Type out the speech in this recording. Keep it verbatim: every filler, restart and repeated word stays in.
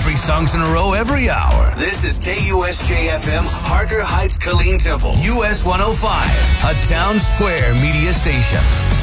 Three songs in a row every hour. This is K U S J F M, Harker Heights, Killeen Temple, U S one oh five, a Town Square media station.